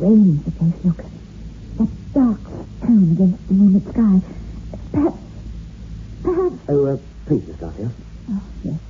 strange the place looks. That dark stone against the moonlit sky. Perhaps... Oh, please, Miss Garfield. Oh, yes.